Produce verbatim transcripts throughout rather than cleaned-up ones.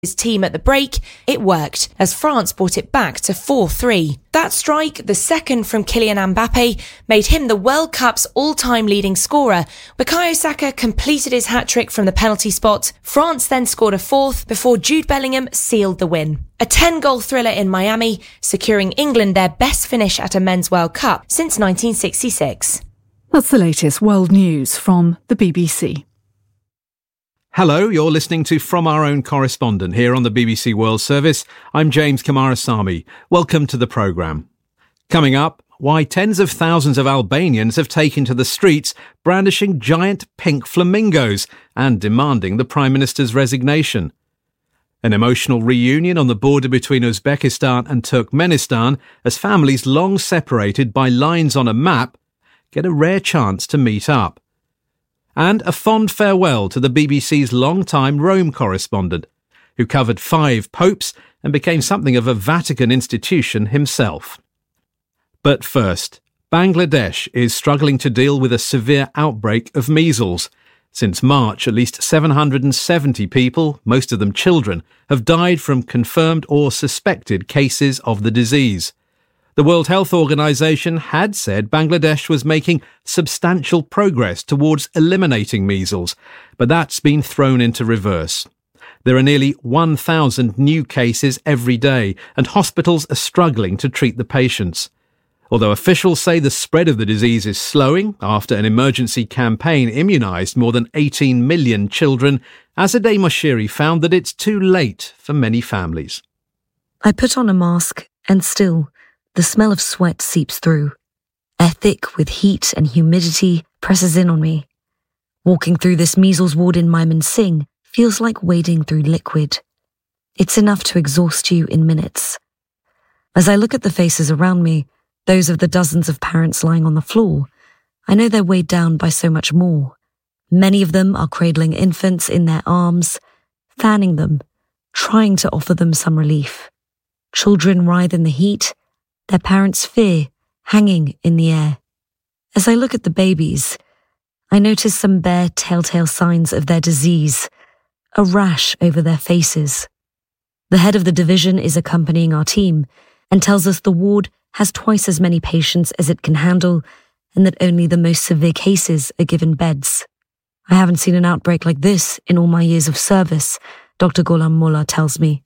his team at the break, it worked as France brought it back to four three. That strike, the second from Kylian Mbappe, made him the World Cup's all-time leading scorer. Bukayo Saka completed his hat-trick from the penalty spot. France then scored a fourth before Jude Bellingham sealed the win. A ten-goal thriller in Miami, securing England their best finish at a Men's World Cup since nineteen sixty-six. That's the latest world news from the B B C. Hello, you're listening to From Our Own Correspondent here on the B B C World Service. I'm James Kamarasamy. Welcome to the programme. Coming up, why tens of thousands of Albanians have taken to the streets brandishing giant pink flamingos and demanding the Prime Minister's resignation. An emotional reunion on the border between Uzbekistan and Turkmenistan as families long separated by lines on a map get a rare chance to meet up. And a fond farewell to the B B C's long-time Rome correspondent, who covered five popes and became something of a Vatican institution himself. But first, Bangladesh is struggling to deal with a severe outbreak of measles. Since March, at least seven hundred seventy people, most of them children, have died from confirmed or suspected cases of the disease. The World Health Organization had said Bangladesh was making substantial progress towards eliminating measles, but that's been thrown into reverse. There are nearly one thousand new cases every day, and hospitals are struggling to treat the patients. Although officials say the spread of the disease is slowing after an emergency campaign immunised more than eighteen million children, Azadeh Moshiri found that it's too late for many families. I put on a mask, and still, the smell of sweat seeps through. Air thick with heat and humidity presses in on me. Walking through this measles ward in Mymensingh feels like wading through liquid. It's enough to exhaust you in minutes. As I look at the faces around me, those of the dozens of parents lying on the floor, I know they're weighed down by so much more. Many of them are cradling infants in their arms, fanning them, trying to offer them some relief. Children writhe in the heat, their parents' fear hanging in the air. As I look at the babies, I notice some bare telltale signs of their disease, a rash over their faces. The head of the division is accompanying our team and tells us the ward has twice as many patients as it can handle and that only the most severe cases are given beds. I haven't seen an outbreak like this in all my years of service, Doctor Gholam Molla tells me.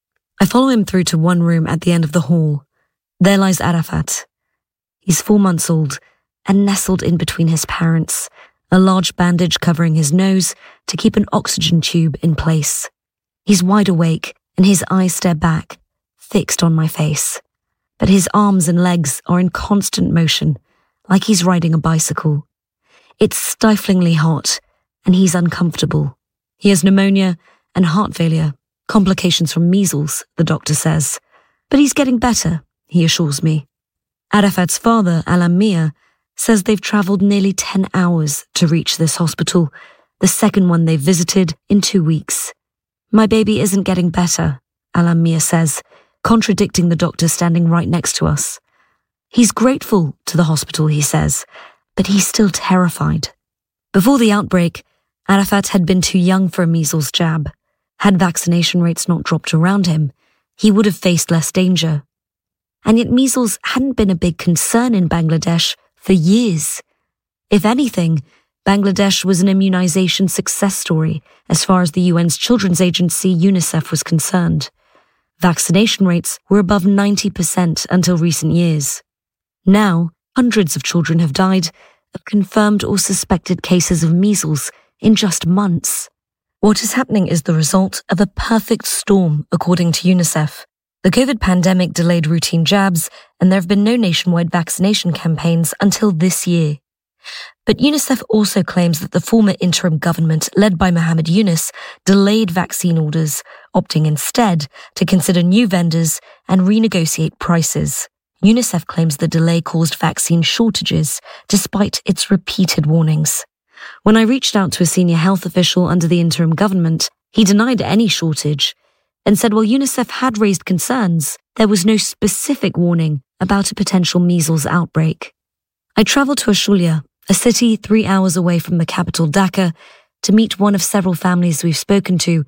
I follow him through to one room at the end of the hall. There lies Arafat. He's four months old and nestled in between his parents, a large bandage covering his nose to keep an oxygen tube in place. He's wide awake and his eyes stare back, fixed on my face. But his arms and legs are in constant motion, like he's riding a bicycle. It's stiflingly hot and he's uncomfortable. He has pneumonia and heart failure, complications from measles, the doctor says. But he's getting better, he assures me. Arafat's father, Alam Mia, says they've travelled nearly ten hours to reach this hospital, the second one they've visited in two weeks. My baby isn't getting better, Alam Mia says, contradicting the doctor standing right next to us. He's grateful to the hospital, he says, but he's still terrified. Before the outbreak, Arafat had been too young for a measles jab. Had vaccination rates not dropped around him, he would have faced less danger. And yet measles hadn't been a big concern in Bangladesh for years. If anything, Bangladesh was an immunization success story as far as the U N's children's agency UNICEF was concerned. Vaccination rates were above ninety percent until recent years. Now, hundreds of children have died of confirmed or suspected cases of measles in just months. What is happening is the result of a perfect storm, according to UNICEF. The COVID pandemic delayed routine jabs, and there have been no nationwide vaccination campaigns until this year. But UNICEF also claims that the former interim government, led by Mohammed Yunus, delayed vaccine orders, opting instead to consider new vendors and renegotiate prices. UNICEF claims the delay caused vaccine shortages, despite its repeated warnings. When I reached out to a senior health official under the interim government, he denied any shortage and said while UNICEF had raised concerns, there was no specific warning about a potential measles outbreak. I travelled to Ashulia, a city three hours away from the capital Dhaka, to meet one of several families we've spoken to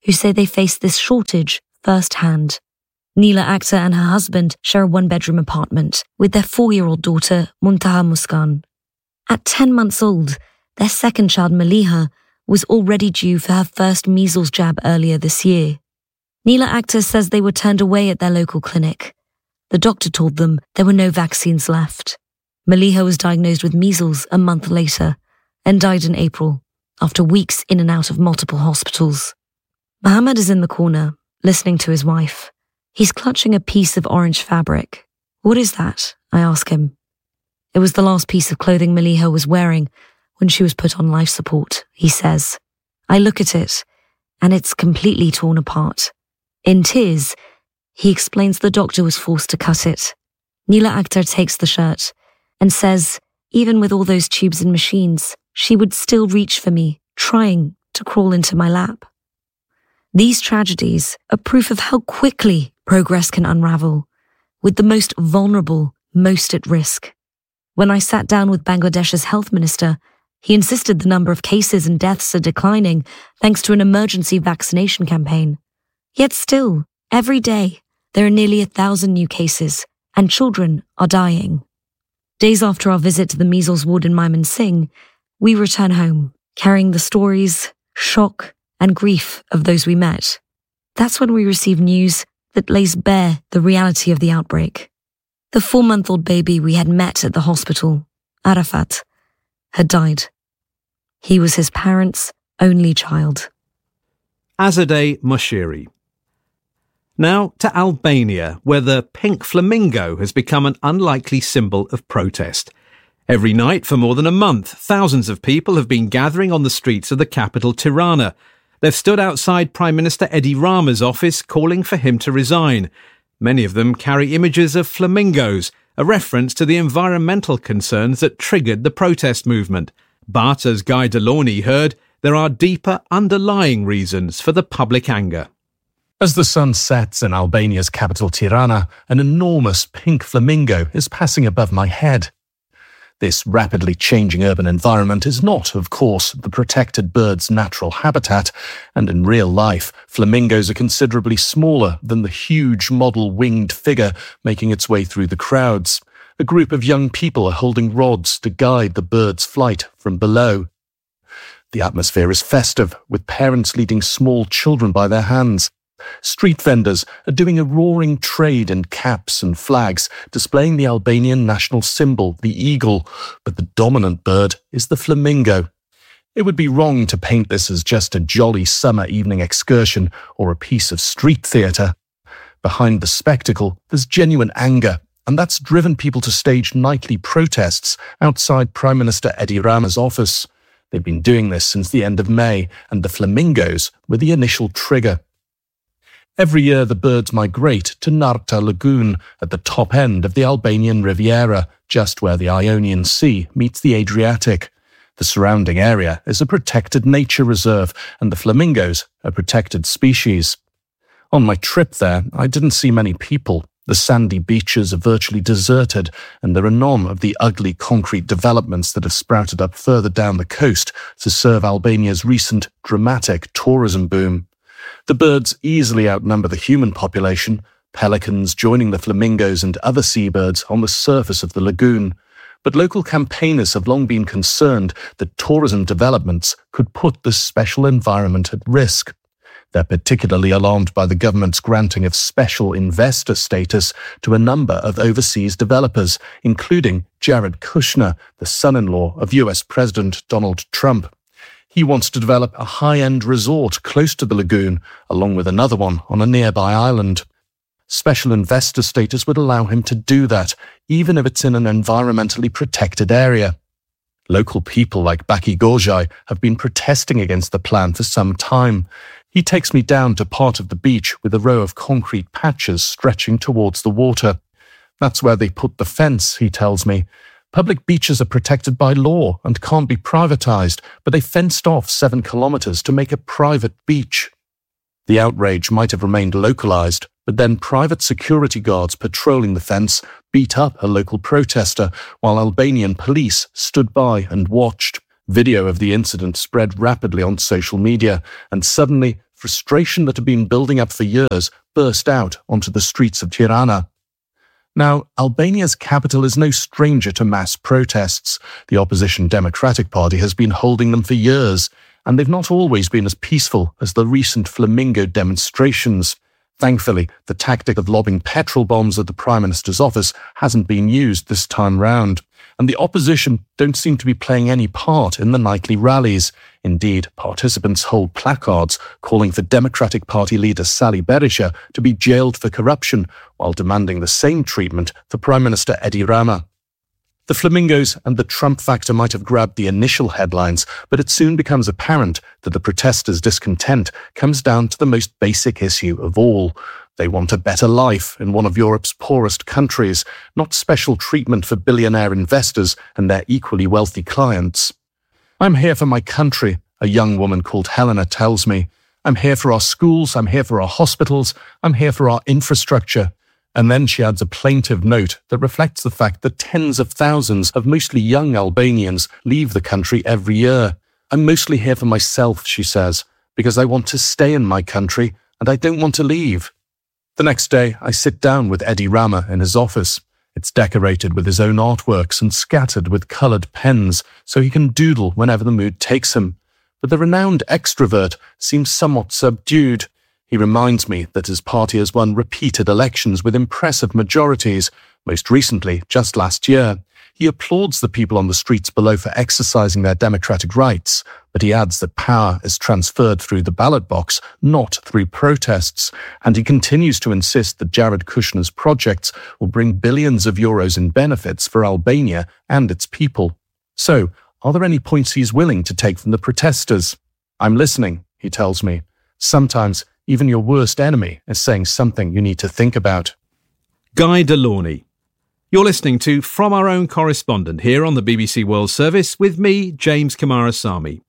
who say they face this shortage firsthand. Nila Akhtar and her husband share a one-bedroom apartment with their four-year-old daughter, Muntaha Muskan. At ten months old, their second child, Maliha, was already due for her first measles jab earlier this year. Nila Akhtar says they were turned away at their local clinic. The doctor told them there were no vaccines left. Maliha was diagnosed with measles a month later and died in April, after weeks in and out of multiple hospitals. Mohammed is in the corner, listening to his wife. He's clutching a piece of orange fabric. "What is that?" I ask him. "It was the last piece of clothing Maliha was wearing when she was put on life support," he says. I look at it, and it's completely torn apart. In tears, he explains the doctor was forced to cut it. Nila Akhtar takes the shirt and says, even with all those tubes and machines, she would still reach for me, trying to crawl into my lap. These tragedies are proof of how quickly progress can unravel, with the most vulnerable most at risk. When I sat down with Bangladesh's health minister, he insisted the number of cases and deaths are declining thanks to an emergency vaccination campaign. Yet still, every day, there are nearly a thousand new cases, and children are dying. Days after our visit to the measles ward in Mymensingh, we return home, carrying the stories, shock, and grief of those we met. That's when we receive news that lays bare the reality of the outbreak. The four-month-old baby we had met at the hospital, Arafat, had died. He was his parents' only child. Azadeh Moshiri. Now to Albania, where the pink flamingo has become an unlikely symbol of protest. Every night for more than a month, thousands of people have been gathering on the streets of the capital, Tirana. They've stood outside Prime Minister Edi Rama's office calling for him to resign. Many of them carry images of flamingos, a reference to the environmental concerns that triggered the protest movement. But, as Guy Delorney heard, there are deeper underlying reasons for the public anger. As the sun sets in Albania's capital Tirana, an enormous pink flamingo is passing above my head. This rapidly changing urban environment is not, of course, the protected bird's natural habitat, and in real life, flamingos are considerably smaller than the huge model winged figure making its way through the crowds. A group of young people are holding rods to guide the bird's flight from below. The atmosphere is festive, with parents leading small children by their hands. Street vendors are doing a roaring trade in caps and flags, displaying the Albanian national symbol, the eagle, but the dominant bird is the flamingo. It would be wrong to paint this as just a jolly summer evening excursion or a piece of street theatre. Behind the spectacle, there's genuine anger, and that's driven people to stage nightly protests outside Prime Minister Edi Rama's office. They've been doing this since the end of May, and the flamingos were the initial trigger. Every year the birds migrate to Narta Lagoon at the top end of the Albanian Riviera, just where the Ionian Sea meets the Adriatic. The surrounding area is a protected nature reserve, and the flamingos a protected species. On my trip there, I didn't see many people. The sandy beaches are virtually deserted, and there are none of the ugly concrete developments that have sprouted up further down the coast to serve Albania's recent dramatic tourism boom. The birds easily outnumber the human population, pelicans joining the flamingos and other seabirds on the surface of the lagoon. But local campaigners have long been concerned that tourism developments could put this special environment at risk. They're particularly alarmed by the government's granting of special investor status to a number of overseas developers, including Jared Kushner, the son-in-law of U S President Donald Trump. He wants to develop a high-end resort close to the lagoon, along with another one on a nearby island. Special investor status would allow him to do that, even if it's in an environmentally protected area. Local people like Baki Gorjai have been protesting against the plan for some time. He takes me down to part of the beach with a row of concrete patches stretching towards the water. That's where they put the fence, he tells me. Public beaches are protected by law and can't be privatized, but they fenced off seven kilometers to make a private beach. The outrage might have remained localized, but then private security guards patrolling the fence beat up a local protester while Albanian police stood by and watched. Video of the incident spread rapidly on social media, and suddenly frustration that had been building up for years burst out onto the streets of Tirana. Now, Albania's capital is no stranger to mass protests. The opposition Democratic Party has been holding them for years, and they've not always been as peaceful as the recent Flamingo demonstrations. Thankfully, the tactic of lobbing petrol bombs at the Prime Minister's office hasn't been used this time round, and the opposition don't seem to be playing any part in the nightly rallies. Indeed, participants hold placards calling for Democratic Party leader Sali Berisha to be jailed for corruption, while demanding the same treatment for Prime Minister Edi Rama. The Flamingos and the Trump factor might have grabbed the initial headlines, but it soon becomes apparent that the protesters' discontent comes down to the most basic issue of all. They want a better life in one of Europe's poorest countries, not special treatment for billionaire investors and their equally wealthy clients. "I'm here for my country," a young woman called Helena tells me. "I'm here for our schools, I'm here for our hospitals, I'm here for our infrastructure." And then she adds a plaintive note that reflects the fact that tens of thousands of mostly young Albanians leave the country every year. "I'm mostly here for myself," she says, "because I want to stay in my country and I don't want to leave." The next day, I sit down with Edi Rama in his office. It's decorated with his own artworks and scattered with coloured pens, so he can doodle whenever the mood takes him. But the renowned extrovert seems somewhat subdued. He reminds me that his party has won repeated elections with impressive majorities, most recently just last year. He applauds the people on the streets below for exercising their democratic rights, but he adds that power is transferred through the ballot box, not through protests, and he continues to insist that Jared Kushner's projects will bring billions of euros in benefits for Albania and its people. So, are there any points he's willing to take from the protesters? "I'm listening," he tells me. "Sometimes even your worst enemy is saying something you need to think about." Guy Delaunay. You're listening to From Our Own Correspondent here on the B B C World Service with me, James Coomarasamy.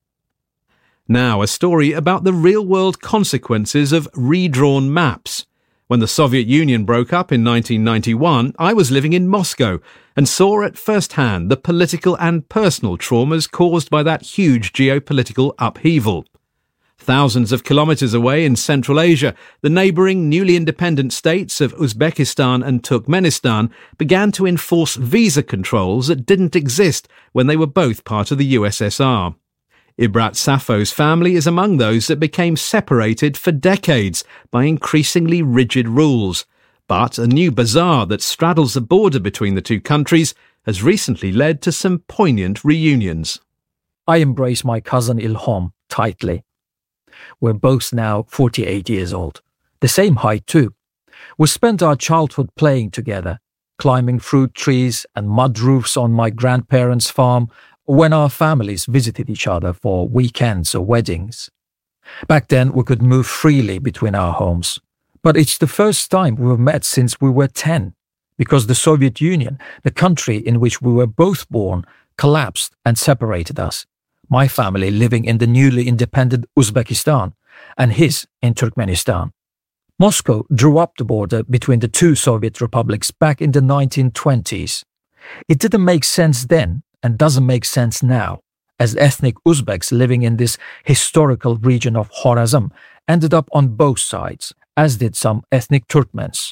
Now, a story about the real-world consequences of redrawn maps. When the Soviet Union broke up in nineteen ninety-one, I was living in Moscow and saw at first hand the political and personal traumas caused by that huge geopolitical upheaval. Thousands of kilometres away in Central Asia, the neighbouring newly independent states of Uzbekistan and Turkmenistan began to enforce visa controls that didn't exist when they were both part of the U S S R. Ibrat Safo's family is among those that became separated for decades by increasingly rigid rules. But a new bazaar that straddles the border between the two countries has recently led to some poignant reunions. I embrace my cousin Ilham tightly. We're both now forty-eight years old. The same height too. We spent our childhood playing together, climbing fruit trees and mud roofs on my grandparents' farm when our families visited each other for weekends or weddings. Back then we could move freely between our homes. But it's the first time we've met since we were ten, because the Soviet Union, the country in which we were both born, collapsed and separated us. My family living in the newly independent Uzbekistan, and his in Turkmenistan. Moscow drew up the border between the two Soviet republics back in the nineteen twenties. It didn't make sense then and doesn't make sense now, as ethnic Uzbeks living in this historical region of Khorasan ended up on both sides, as did some ethnic Turkmens.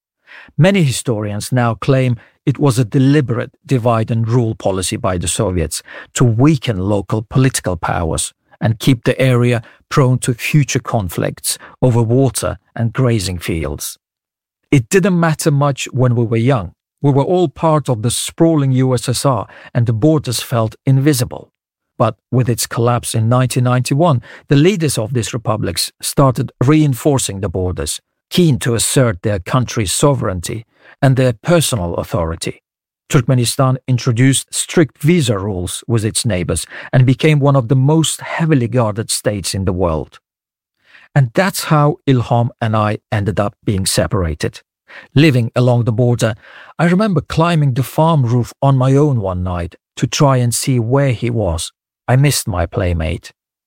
Many historians now claim it was a deliberate divide and rule policy by the Soviets to weaken local political powers and keep the area prone to future conflicts over water and grazing fields. It didn't matter much when we were young. We were all part of the sprawling U S S R and the borders felt invisible. But with its collapse in nineteen ninety-one, the leaders of these republics started reinforcing the borders, keen to assert their country's sovereignty and their personal authority. Turkmenistan introduced strict visa rules with its neighbors and became one of the most heavily guarded states in the world. And that's how Ilham and I ended up being separated. Living along the border, I remember climbing the farm roof on my own one night to try and see where he was. I missed my playmate.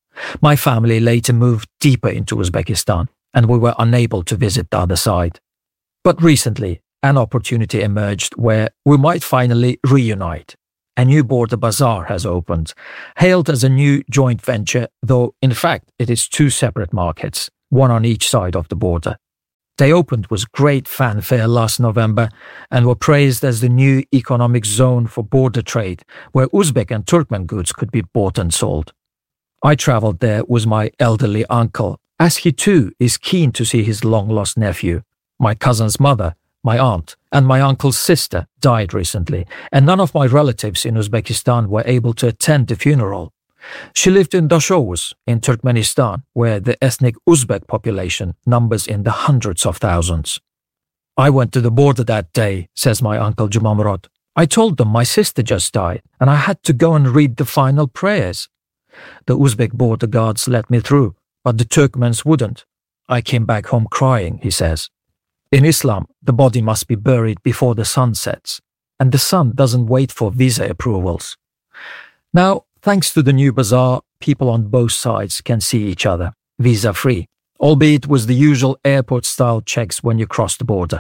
My family later moved deeper into Uzbekistan, and we were unable to visit the other side. But recently, an opportunity emerged where we might finally reunite. A new border bazaar has opened, hailed as a new joint venture, though in fact it is two separate markets. one on each side of the border. They opened with great fanfare last November and were praised as the new economic zone for border trade, where Uzbek and Turkmen goods could be bought and sold. I travelled there with my elderly uncle, as he too is keen to see his long-lost nephew. My cousin's mother, my aunt, and my uncle's sister died recently, and none of my relatives in Uzbekistan were able to attend the funeral. She lived in Dashovuz in Turkmenistan, where the ethnic Uzbek population numbers in the hundreds of thousands. I went to the border that day, says my uncle Jumamurod. I told them my sister just died, and I had to go and read the final prayers. The Uzbek border guards let me through, but the Turkmens wouldn't. I came back home crying, he says. In Islam, the body must be buried before the sun sets, and the sun doesn't wait for visa approvals. Now, thanks to the new bazaar, people on both sides can see each other, visa-free, albeit with the usual airport-style checks when you cross the border.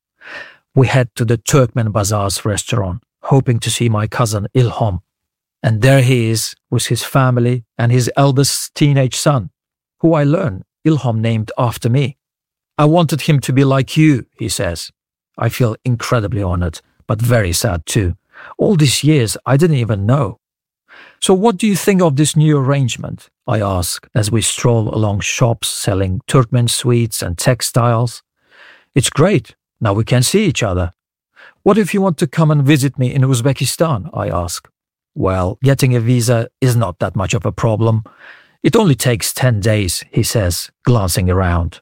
We head to the Turkmen Bazaar's restaurant, hoping to see my cousin Ilhom. And there he is with his family and his eldest teenage son, who I learn Ilhom named after me. I wanted him to be like you, he says. I feel incredibly honored, but very sad too. All these years I didn't even know. So what do you think of this new arrangement? I ask as we stroll along shops selling Turkmen sweets and textiles. It's great. Now we can see each other. What if you want to come and visit me in Uzbekistan? I ask. Well, getting a visa is not that much of a problem. It only takes ten days, he says, glancing around.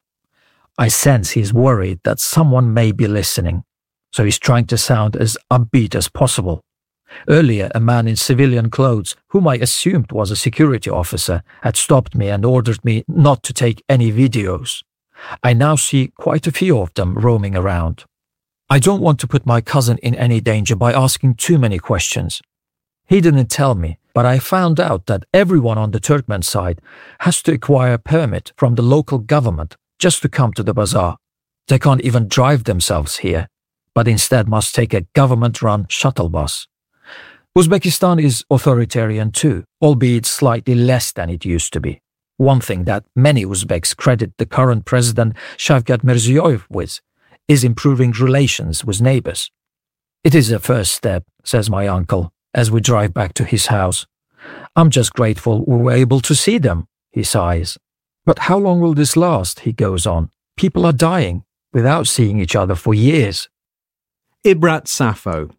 I sense he's worried that someone may be listening, so he's trying to sound as upbeat as possible. Earlier, a man in civilian clothes, whom I assumed was a security officer, had stopped me and ordered me not to take any videos. I now see quite a few of them roaming around. I don't want to put my cousin in any danger by asking too many questions. He didn't tell me, but I found out that everyone on the Turkmen side has to acquire a permit from the local government just to come to the bazaar. They can't even drive themselves here, but instead must take a government-run shuttle bus. Uzbekistan is authoritarian too, albeit slightly less than it used to be. One thing that many Uzbeks credit the current president Shavkat Mirziyoyev with is improving relations with neighbors. It is a first step, says my uncle, as we drive back to his house. I'm just grateful we were able to see them, he sighs. But how long will this last, he goes on. People are dying without seeing each other for years. Ibrat Safo.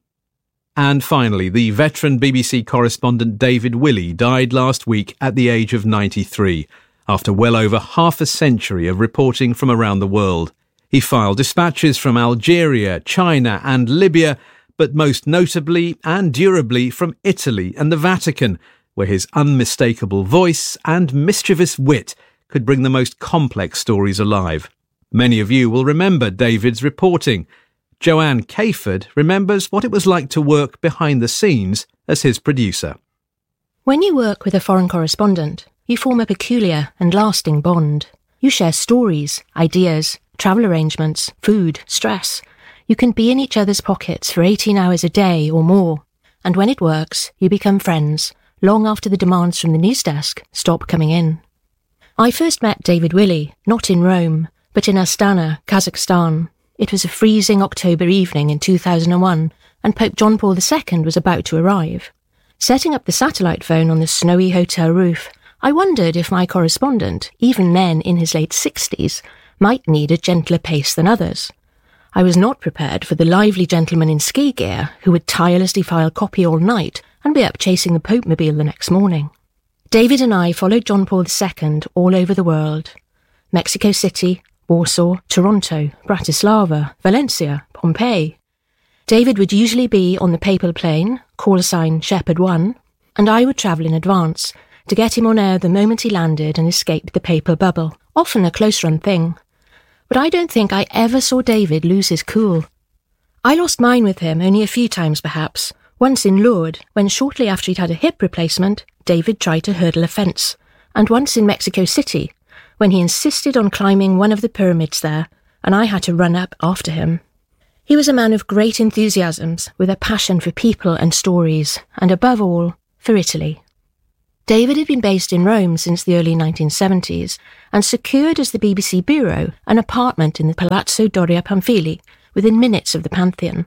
And finally, the veteran B B C correspondent David Willey died last week at the age of ninety-three, after well over half a century of reporting from around the world. He filed dispatches from Algeria, China and Libya, but most notably and durably from Italy and the Vatican, where his unmistakable voice and mischievous wit could bring the most complex stories alive. Many of you will remember David's reporting. Joanne Cayford remembers what it was like to work behind the scenes as his producer. When you work with a foreign correspondent, you form a peculiar and lasting bond. You share stories, ideas, travel arrangements, food, stress. You can be in each other's pockets for eighteen hours a day or more, and when it works, you become friends, long after the demands from the news desk stop coming in. I first met David Willey, not in Rome, but in Astana, Kazakhstan. It was a freezing October evening in two thousand one, and Pope John Paul the Second was about to arrive. Setting up the satellite phone on the snowy hotel roof, I wondered if my correspondent, even then in his late sixties, might need a gentler pace than others. I was not prepared for the lively gentleman in ski gear who would tirelessly file copy all night and be up chasing the Pope-mobile the next morning. David and I followed John Paul the Second all over the world. Mexico City, Warsaw, Toronto, Bratislava, Valencia, Pompeii. David would usually be on the papal plane, call sign Shepherd one, and I would travel in advance to get him on air the moment he landed and escaped the papal bubble, often a close-run thing. But I don't think I ever saw David lose his cool. I lost mine with him only a few times perhaps, once in Lourdes, when shortly after he'd had a hip replacement, David tried to hurdle a fence, and once in Mexico City, when he insisted on climbing one of the pyramids there, and I had to run up after him. He was a man of great enthusiasms, with a passion for people and stories, and above all, for Italy. David had been based in Rome since the early nineteen seventies and secured as the B B C Bureau an apartment in the Palazzo Doria Pamphili, within minutes of the Pantheon.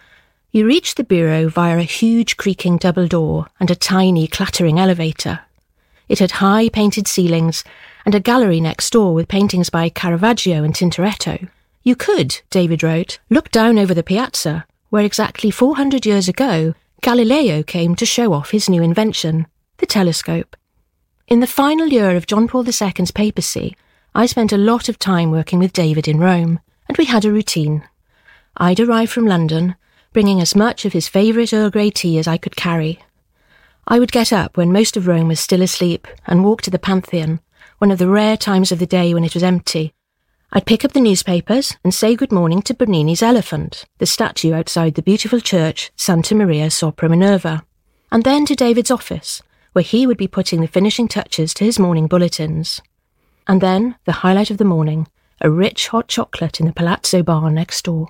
You reached the Bureau via a huge creaking double door and a tiny clattering elevator. It had high painted ceilings and a gallery next door with paintings by Caravaggio and Tintoretto. You could, David wrote, look down over the piazza, where exactly four hundred years ago Galileo came to show off his new invention, the telescope. In the final year of John Paul the Second's papacy, I spent a lot of time working with David in Rome, and we had a routine. I'd arrive from London, bringing as much of his favourite Earl Grey tea as I could carry. I would get up when most of Rome was still asleep and walk to the Pantheon, one of the rare times of the day when it was empty. I'd pick up the newspapers and say good morning to Bernini's elephant, the statue outside the beautiful church Santa Maria sopra Minerva, and then to David's office, where he would be putting the finishing touches to his morning bulletins. And then, the highlight of the morning, a rich hot chocolate in the Palazzo bar next door.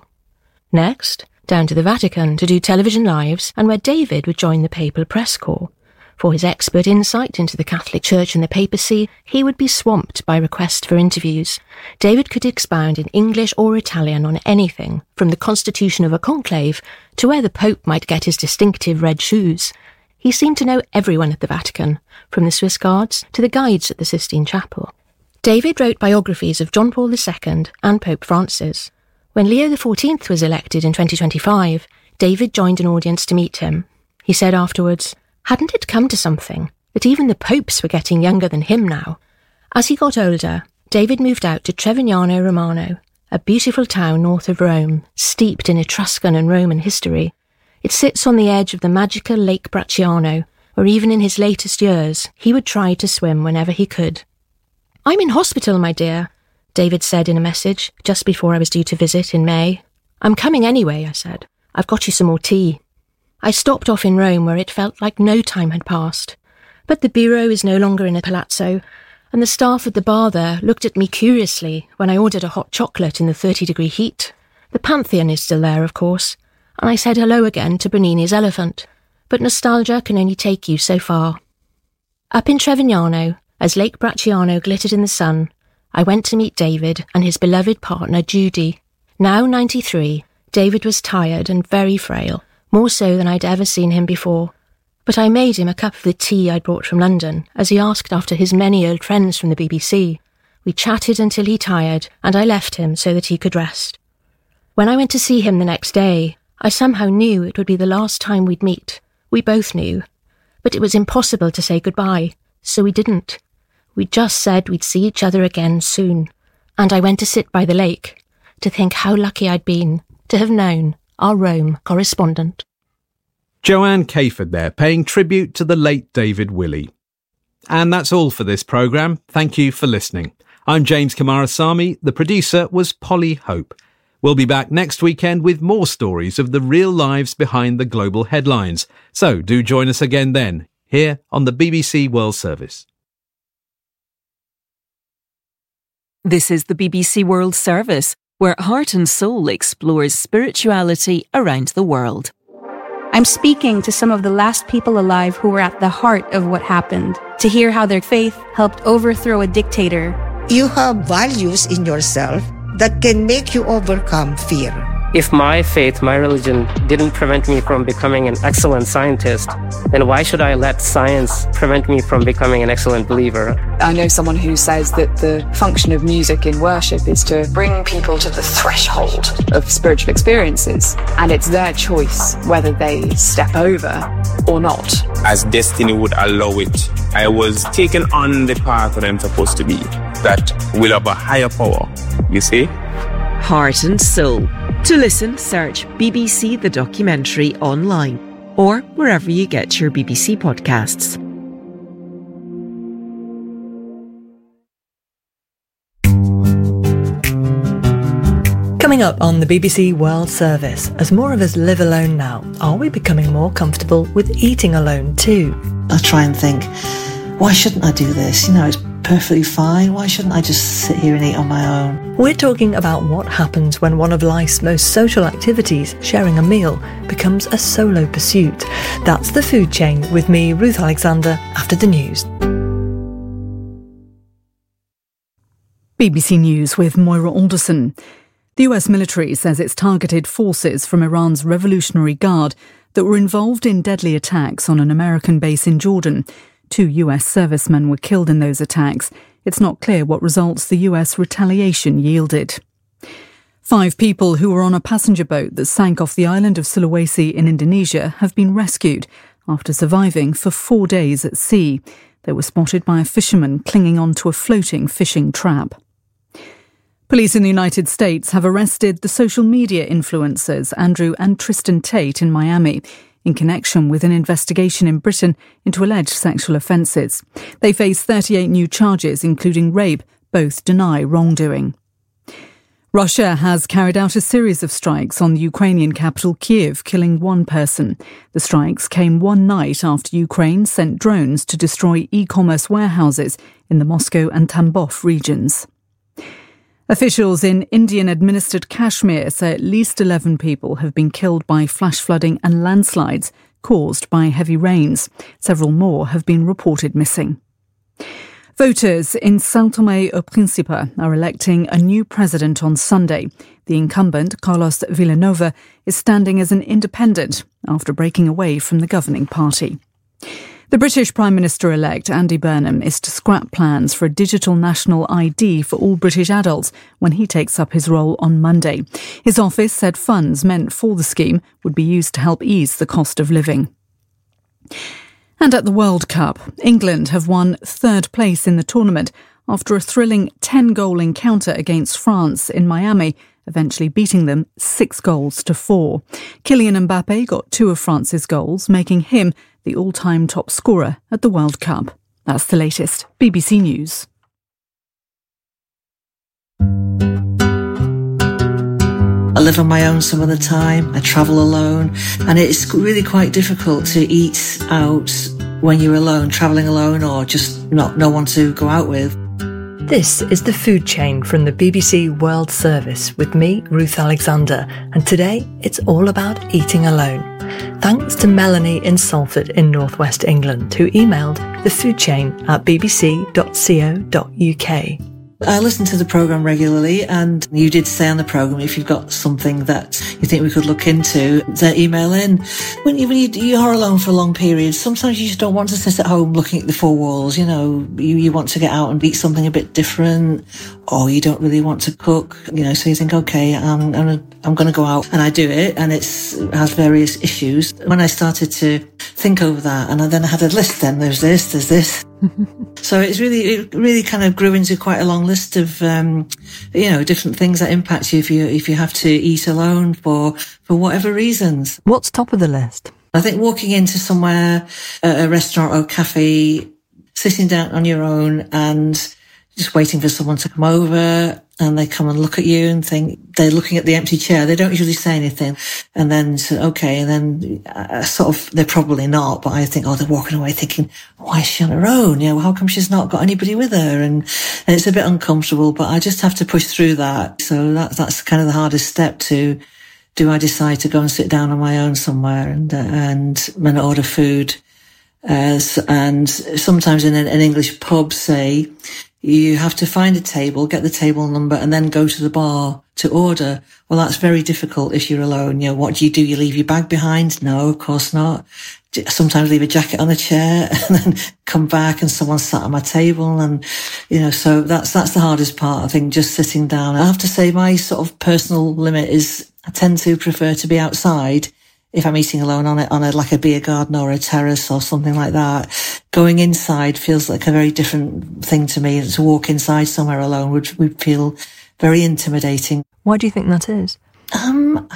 Next, down to the Vatican to do television lives, and where David would join the papal press corps. For his expert insight into the Catholic Church and the papacy, he would be swamped by requests for interviews. David could expound in English or Italian on anything, from the constitution of a conclave to where the Pope might get his distinctive red shoes. He seemed to know everyone at the Vatican, from the Swiss Guards to the guides at the Sistine Chapel. David wrote biographies of John Paul the Second and Pope Francis. When Leo the Fourteenth was elected in twenty twenty-five, David joined an audience to meet him. He said afterwards, hadn't it come to something that even the popes were getting younger than him now? As he got older, David moved out to Trevignano Romano, a beautiful town north of Rome, steeped in Etruscan and Roman history. It sits on the edge of the magical Lake Bracciano, where even in his latest years, he would try to swim whenever he could. I'm in hospital, my dear, David said in a message just before I was due to visit in May. I'm coming anyway, I said. I've got you some more tea. I stopped off in Rome where it felt like no time had passed. But the bureau is no longer in a palazzo, and the staff at the bar there looked at me curiously when I ordered a hot chocolate in the thirty-degree heat. The Pantheon is still there, of course, and I said hello again to Bernini's elephant, but nostalgia can only take you so far. Up in Trevignano, as Lake Bracciano glittered in the sun, I went to meet David and his beloved partner Judy. Now ninety-three, David was tired and very frail, more so than I'd ever seen him before. But I made him a cup of the tea I'd brought from London, as he asked after his many old friends from the B B C. We chatted until he tired, and I left him so that he could rest. When I went to see him the next day, I somehow knew it would be the last time we'd meet. We both knew. But it was impossible to say goodbye, so we didn't. We just said we'd see each other again soon. And I went to sit by the lake, to think how lucky I'd been to have known our Rome correspondent. Joanne Cayford there, paying tribute to the late David Willey. And that's all for this programme. Thank you for listening. I'm James Kamarasamy. The producer was Polly Hope. We'll be back next weekend with more stories of the real lives behind the global headlines. So do join us again then, here on the B B C World Service. This is the B B C World Service, where Heart and Soul explores spirituality around the world. I'm speaking to some of the last people alive who were at the heart of what happened, to hear how their faith helped overthrow a dictator. You have values in yourself that can make you overcome fear. If my faith, my religion, didn't prevent me from becoming an excellent scientist, then why should I let science prevent me from becoming an excellent believer? I know someone who says that the function of music in worship is to bring people to the threshold of spiritual experiences, and it's their choice whether they step over or not. As destiny would allow it, I was taken on the path that I'm supposed to be, that will have a higher power, you see? Heart and Soul. To listen, search B B C The Documentary online or wherever you get your B B C podcasts. Coming up on the B B C World Service, as more of us live alone now, are we becoming more comfortable with eating alone too? I try and think, why shouldn't I do this? You know, it's perfectly fine. Why shouldn't I just sit here and eat on my own? We're talking about what happens when one of life's most social activities, sharing a meal, becomes a solo pursuit. That's The Food Chain with me, Ruth Alexander, after the news. B B C News with Moira Alderson. The U S military says it's targeted forces from Iran's Revolutionary Guard that were involved in deadly attacks on an American base in Jordan. Two U S servicemen were killed in those attacks. It's not clear what results the U S retaliation yielded. Five people who were on a passenger boat that sank off the island of Sulawesi in Indonesia have been rescued after surviving for four days at sea. They were spotted by a fisherman clinging onto a floating fishing trap. Police in the United States have arrested the social media influencers Andrew and Tristan Tate in Miami in connection with an investigation in Britain into alleged sexual offences. They face thirty-eight new charges, including rape. Both deny wrongdoing. Russia has carried out a series of strikes on the Ukrainian capital Kyiv, killing one person. The strikes came one night after Ukraine sent drones to destroy e-commerce warehouses in the Moscow and Tambov regions. Officials in Indian-administered Kashmir say at least eleven people have been killed by flash flooding and landslides caused by heavy rains. Several more have been reported missing. Voters in São Tomé e Príncipe are electing a new president on Sunday. The incumbent, Carlos Villanova, is standing as an independent after breaking away from the governing party. The British Prime Minister-elect Andy Burnham is to scrap plans for a digital national I D for all British adults when he takes up his role on Monday. His office said funds meant for the scheme would be used to help ease the cost of living. And at the World Cup, England have won third place in the tournament after a thrilling ten-goal encounter against France in Miami, eventually beating them six goals to four. Kylian Mbappe got two of France's goals, making him the all-time top scorer at the World Cup. That's the latest. B B C News. I live on my own some of the time. I travel alone, and it's really quite difficult to eat out when you're alone, travelling alone, or just not no one to go out with. This is The Food Chain from the B B C World Service with me, Ruth Alexander, and today it's all about eating alone. Thanks to Melanie in Salford in northwest England, who emailed thefoodchain at b b c dot co dot u k. I listen to the programme regularly, and you did say on the programme if you've got something that you think we could look into, to email in. When you, when you, you are alone for long periods, sometimes you just don't want to sit at home looking at the four walls, you know, you, you want to get out and eat something a bit different, or you don't really want to cook, you know, so you think, okay, I'm, I'm, I'm going to go out, and I do it, and it's, it has various issues. When I started to think over that, and then I had a list, then there's this, there's this. So it's really, it really kind of grew into quite a long list of, um, you know, different things that impact you if you, if you have to eat alone for, for whatever reasons. What's top of the list? I think walking into somewhere, a restaurant or cafe, sitting down on your own and just waiting for someone to come over, and they come and look at you and think they're looking at the empty chair. They don't usually say anything. And then, so, okay, and then uh, sort of, they're probably not, but I think, oh, they're walking away thinking, why is she on her own? You know, how come she's not got anybody with her? And, and it's a bit uncomfortable, but I just have to push through that. So that, that's kind of the hardest step to, do I decide to go and sit down on my own somewhere and, uh, and, and order food? Uh, and sometimes in an, an English pub, say, you have to find a table, get the table number, and then go to the bar to order. Well, that's very difficult if you're alone. You know, what do you do? You leave your bag behind? No, of course not. Sometimes leave a jacket on a chair and then come back and someone sat at my table. And, you know, so that's, that's the hardest part, I think, just sitting down. I have to say my sort of personal limit is I tend to prefer to be outside if I'm eating alone on a, on a, like a beer garden or a terrace or something like that. Going inside feels like a very different thing to me. To walk inside somewhere alone would, would feel very intimidating. Why do you think that is? Um,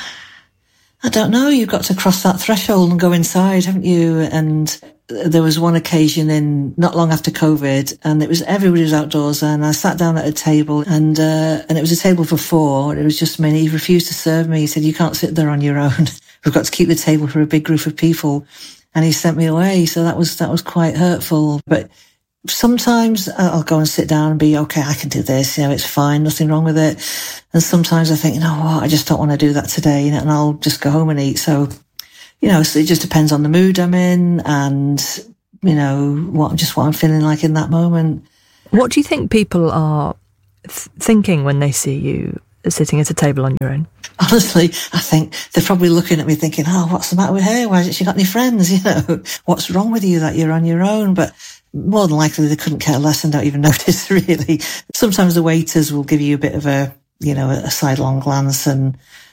I don't know. You've got to cross that threshold and go inside, haven't you? And there was one occasion in not long after COVID, and it was everybody was outdoors, and I sat down at a table, and uh, and it was a table for four. It was just me. And he refused to serve me. He said, "You can't sit there on your own. We've got to keep the table for a big group of people." And he sent me away. So that was that was quite hurtful. But sometimes I'll go and sit down and be, okay, I can do this, you know, it's fine, nothing wrong with it. And sometimes I think, you know what, I just don't want to do that today, you know, and I'll just go home and eat. So, you know, so it just depends on the mood I'm in and, you know, what just what I'm feeling like in that moment. What do you think people are th- thinking when they see you sitting at a table on your own? Honestly, I think they're probably looking at me thinking, oh, what's the matter with her? Why hasn't she got any friends? You know, what's wrong with you that you're on your own? But more than likely they couldn't care less and don't even notice, really. Sometimes the waiters will give you a bit of a, you know, a sidelong glance and,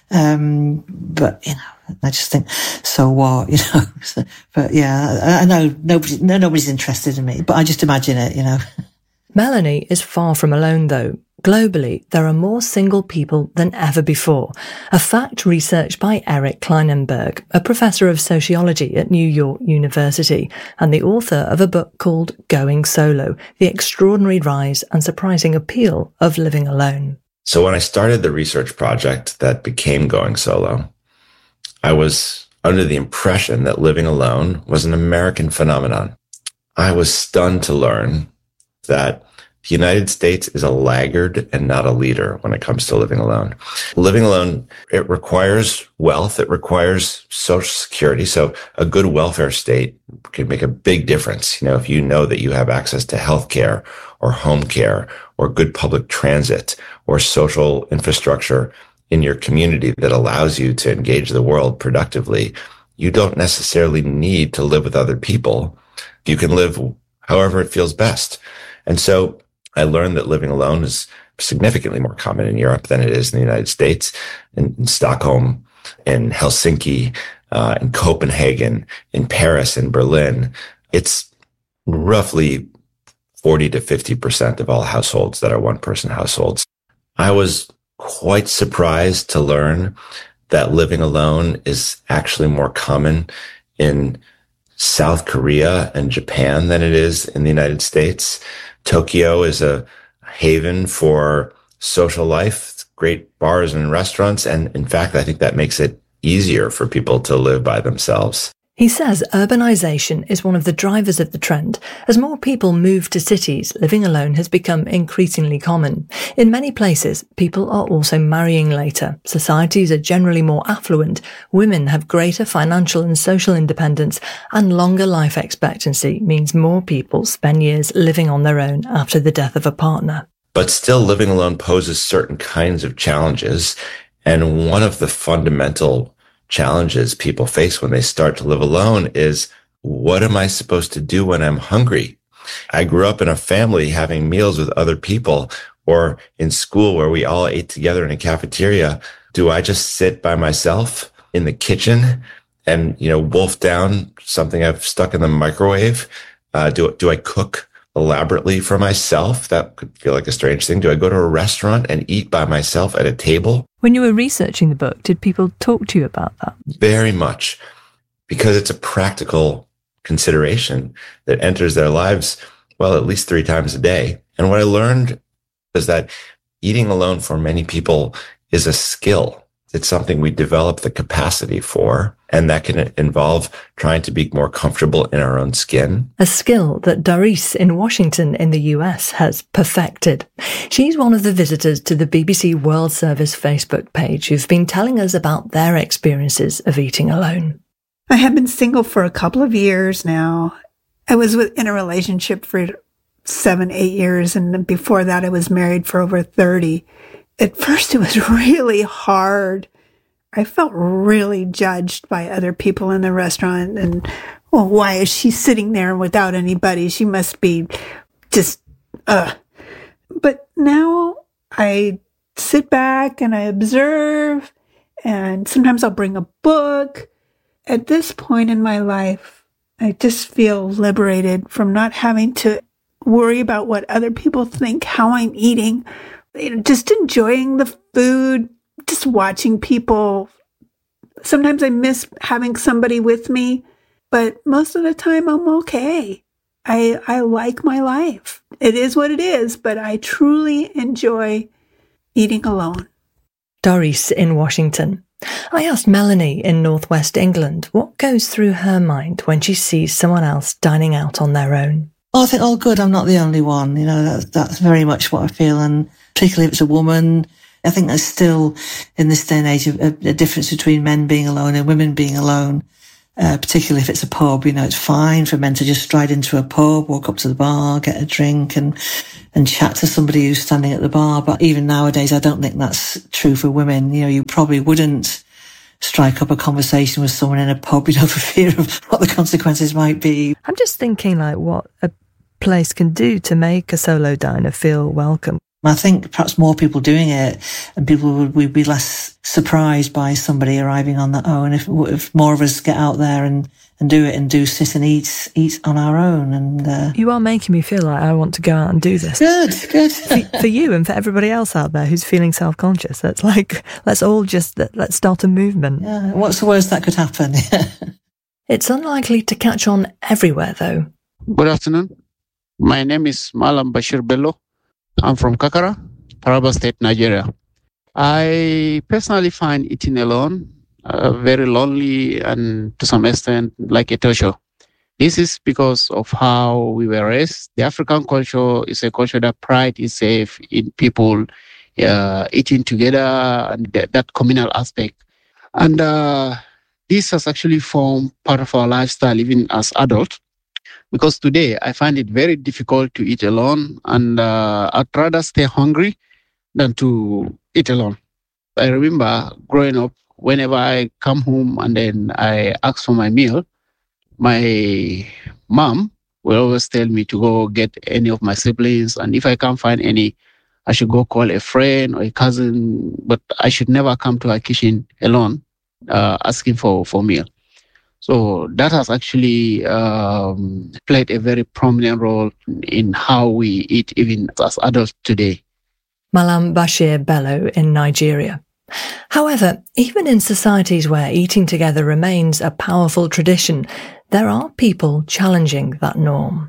um, but, you know, I just think, so what, you know? So, but yeah, I, I know nobody, no, nobody's interested in me, but I just imagine it, you know. Melanie is far from alone, though. Globally, there are more single people than ever before, a fact researched by Eric Kleinenberg, a professor of sociology at New York University and the author of a book called Going Solo, The Extraordinary Rise and Surprising Appeal of Living Alone. So when I started the research project that became Going Solo, I was under the impression that living alone was an American phenomenon. I was stunned to learn that the United States is a laggard and not a leader when it comes to living alone. Living alone, it requires wealth. It requires social security. So a good welfare state can make a big difference. You know, if you know that you have access to healthcare or home care or good public transit or social infrastructure in your community that allows you to engage the world productively, you don't necessarily need to live with other people. You can live however it feels best. And so I learned that living alone is significantly more common in Europe than it is in the United States, in, in Stockholm, in Helsinki, uh, in Copenhagen, in Paris, in Berlin. It's roughly forty to fifty percent of all households that are one-person households. I was quite surprised to learn that living alone is actually more common in South Korea and Japan than it is in the United States. Tokyo is a haven for social life, great bars and restaurants. And in fact, I think that makes it easier for people to live by themselves. He says urbanisation is one of the drivers of the trend. As more people move to cities, living alone has become increasingly common. In many places, people are also marrying later. Societies are generally more affluent. Women have greater financial and social independence, and longer life expectancy means more people spend years living on their own after the death of a partner. But still, living alone poses certain kinds of challenges. And one of the fundamental challenges people face when they start to live alone is, what am I supposed to do when I'm hungry? I grew up in a family having meals with other people, or in school where we all ate together in a cafeteria. Do I just sit by myself in the kitchen and, you know, wolf down something I've stuck in the microwave? Uh, do, do I cook elaborately for myself? That could feel like a strange thing. Do I go to a restaurant and eat by myself at a table? When you were researching the book, did people talk to you about that? Very much, because it's a practical consideration that enters their lives, well, at least three times a day. And what I learned is that eating alone for many people is a skill. It's something we develop the capacity for, and that can involve trying to be more comfortable in our own skin. A skill that Doris in Washington in the U S has perfected. She's one of the visitors to the B B C World Service Facebook page who've been telling us about their experiences of eating alone. I have been single for a couple of years now. I was in a relationship for seven, eight years, and before that I was married for over thirty. At first, it was really hard. I felt really judged by other people in the restaurant. And, well, why is she sitting there without anybody? She must be just, uh. But now I sit back and I observe, and sometimes I'll bring a book. At this point in my life, I just feel liberated from not having to worry about what other people think, how I'm eating. You know, just enjoying the food, just watching people. Sometimes I miss having somebody with me, but most of the time I'm okay. I I like my life. It is what it is, but I truly enjoy eating alone. Doris in Washington. I asked Melanie in Northwest England what goes through her mind when she sees someone else dining out on their own. Oh, I think, oh, good, I'm not the only one. You know, that, that's very much what I feel. And particularly if it's a woman, I think there's still, in this day and age, a, a difference between men being alone and women being alone. Uh, particularly if it's a pub, you know, it's fine for men to just stride into a pub, walk up to the bar, get a drink and, and chat to somebody who's standing at the bar. But even nowadays, I don't think that's true for women. You know, you probably wouldn't strike up a conversation with someone in a pub, you know, for fear of what the consequences might be. I'm just thinking like what a place can do to make a solo diner feel welcome. I think perhaps more people doing it and people would, would be less surprised by somebody arriving on their own if, if more of us get out there and, and do it and do sit and eat eat on our own. And uh, you are making me feel like I want to go out and do this. Good, good. for, for you and for everybody else out there who's feeling self-conscious. That's like, let's all just, let's start a movement. Yeah. What's the worst that could happen? It's unlikely to catch on everywhere though. Good afternoon. My name is Malam Bashir Bello. I'm from Kakara, Taraba State, Nigeria. I personally find eating alone uh, very lonely and to some extent like a torture. This is because of how we were raised. The African culture is a culture that pride is safe in people uh, eating together and th- that communal aspect. And uh, this has actually formed part of our lifestyle even as adults. Because today I find it very difficult to eat alone and uh, I'd rather stay hungry than to eat alone. I remember growing up, whenever I come home and then I ask for my meal, my mom will always tell me to go get any of my siblings. And if I can't find any, I should go call a friend or a cousin, but I should never come to her kitchen alone uh, asking for, for meal. So that has actually um, played a very prominent role in how we eat even as adults today. Malam Bashir Bello in Nigeria. However, even in societies where eating together remains a powerful tradition, there are people challenging that norm.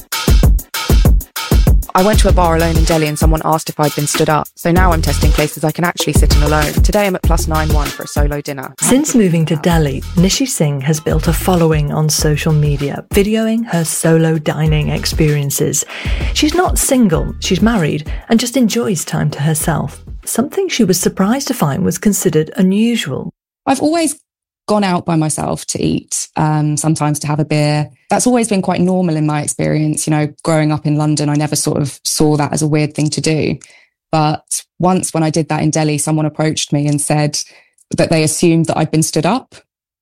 I went to a bar alone in Delhi and someone asked if I'd been stood up. So now I'm testing places I can actually sit in alone. Today I'm at plus nine one for a solo dinner. Since moving to Delhi, Nishi Singh has built a following on social media, videoing her solo dining experiences. She's not single, she's married, and just enjoys time to herself. Something she was surprised to find was considered unusual. I've always gone out by myself to eat, um, sometimes to have a beer. That's always been quite normal in my experience. You know, growing up in London, I never sort of saw that as a weird thing to do. But once when I did that in Delhi, someone approached me and said that they assumed that I'd been stood up.